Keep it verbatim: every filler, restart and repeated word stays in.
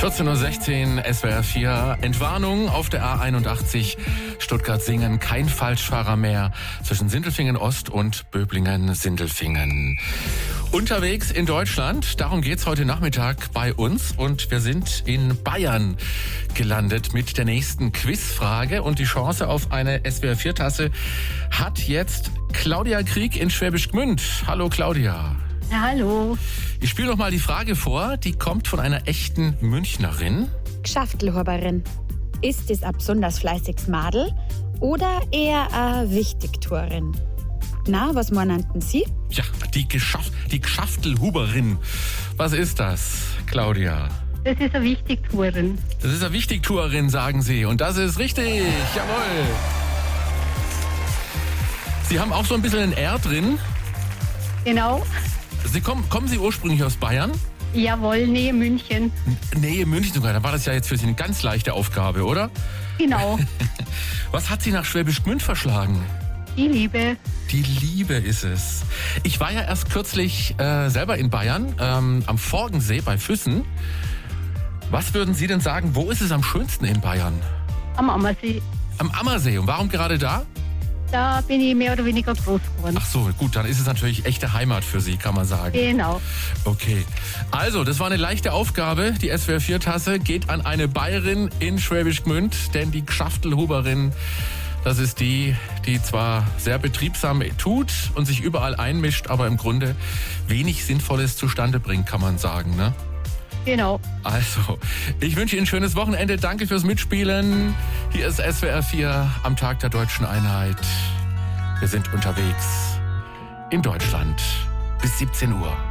vierzehn Uhr sechzehn, S W R vier. Entwarnung auf der A einundachtzig Stuttgart-Singen. Kein Falschfahrer mehr zwischen Sindelfingen Ost und Böblingen-Sindelfingen. Unterwegs in Deutschland, darum geht's heute Nachmittag bei uns. Und wir sind in Bayern gelandet mit der nächsten Quizfrage. Und die Chance auf eine S W R vier Tasse hat jetzt Claudia Krieg in Schwäbisch Gmünd. Hallo Claudia. Hallo. Ich spiele noch mal die Frage vor, die kommt von einer echten Münchnerin. Gschaftelhuberin. Ist es ein besonders fleißiges Madel oder eher eine Wichtigtuerin? Na, was meinten Sie? Ja, die, Geschaft, die Gschaftelhuberin. Was ist das, Claudia? Das ist eine Wichtigtuerin. Das ist eine Wichtigtuerin, sagen Sie. Und das ist richtig. Jawohl. Sie haben auch so ein bisschen ein R drin. Genau. Sie kommen, kommen Sie ursprünglich aus Bayern? Jawohl, Nähe München. Nähe München sogar. Da war das ja jetzt für Sie eine ganz leichte Aufgabe, oder? Genau. Was hat Sie nach Schwäbisch Gmünd verschlagen? Die Liebe. Die Liebe ist es. Ich war ja erst kürzlich äh, selber in Bayern, ähm, am Forgensee bei Füssen. Was würden Sie denn sagen, wo ist es am schönsten in Bayern? Am Ammersee. Am Ammersee. Und warum gerade da? Da bin ich mehr oder weniger groß geworden. Ach so, gut, dann ist es natürlich echte Heimat für Sie, kann man sagen. Genau. Okay. Also, das war eine leichte Aufgabe. Die S W R vier Tasse geht an eine Bayerin in Schwäbisch Gmünd, denn die Gschaftelhuberin, das ist die, die zwar sehr betriebsam tut und sich überall einmischt, aber im Grunde wenig Sinnvolles zustande bringt, kann man sagen, ne? Genau. Also, ich wünsche Ihnen ein schönes Wochenende. Danke fürs Mitspielen. Hier ist S W R vier am Tag der Deutschen Einheit. Wir sind unterwegs in Deutschland bis siebzehn Uhr.